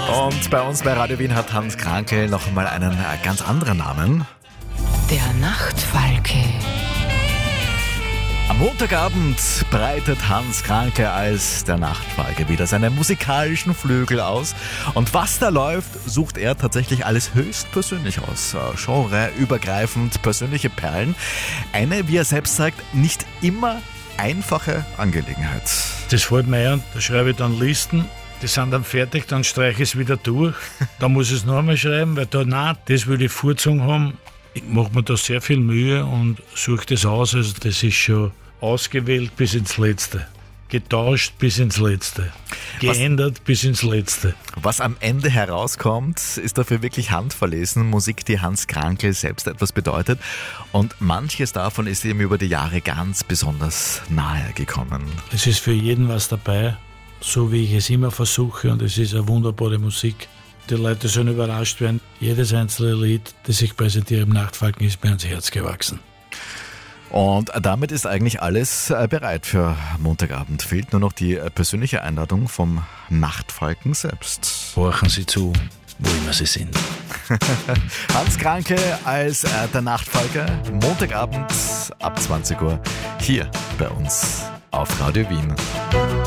Und bei uns bei Radio Wien hat Hans Krankl noch einmal einen ganz anderen Namen. Der Nachtfalke. Am Montagabend breitet Hans Krankl als der Nachtfalke wieder seine musikalischen Flügel aus. Und was da läuft, sucht er tatsächlich alles höchstpersönlich aus. Genreübergreifend persönliche Perlen. Eine, wie er selbst sagt, nicht immer einfache Angelegenheit. Das fällt mir ein, da schreibe ich dann Listen. Die sind dann fertig, dann streiche ich es wieder durch. Dann muss ich es noch einmal schreiben, weil das will ich vorgezogen haben. Ich mache mir da sehr viel Mühe und suche das aus. Also das ist schon ausgewählt bis ins Letzte. Getauscht bis ins Letzte. Geändert bis ins Letzte. Was am Ende herauskommt, ist dafür wirklich handverlesen. Musik, die Hans Krankl selbst etwas bedeutet. Und manches davon ist ihm über die Jahre ganz besonders nahe gekommen. Es ist für jeden was dabei, so wie ich es immer versuche. Und es ist eine wunderbare Musik. Die Leute sollen überrascht werden. Jedes einzelne Lied, das ich präsentiere im Nachtfalken, ist mir ans Herz gewachsen. Und damit ist eigentlich alles bereit für Montagabend. Fehlt nur noch die persönliche Einladung vom Nachtfalken selbst. Horchen Sie zu, wo immer Sie sind. Hans Krankl als der Nachtfalke. Montagabend ab 20 Uhr hier bei uns auf Radio Wien.